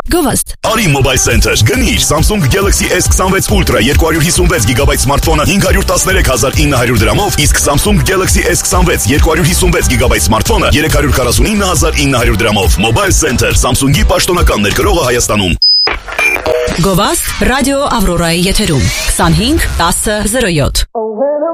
Գովաստ։ Արի Mobile Center, գնիր Samsung Galaxy S26 Ultra 256 GB սմարթֆոնը 513,900 դրամով, իսկ Samsung Galaxy S26 256 GB սմարթֆոնը 349,900 դրամով։ Mobile Center, Samsung-ի պաշտոնական ներկրողը Հայաստանում։ Գովաստ ռադիո Ավրորայի եթերում 25 10 07